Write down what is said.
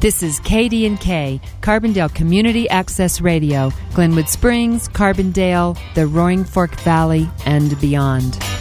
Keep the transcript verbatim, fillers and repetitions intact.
This is K D and K, Carbondale Community Access Radio, Glenwood Springs, Carbondale, the Roaring Fork Valley, and beyond.